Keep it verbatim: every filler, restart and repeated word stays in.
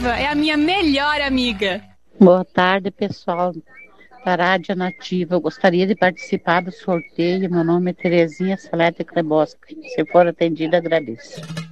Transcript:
Nativa é a minha melhor amiga. Boa tarde, pessoal da Rádio Nativa. Eu gostaria de participar do sorteio. Meu nome é Terezinha Salete Kleboski. Se for atendida, agradeço.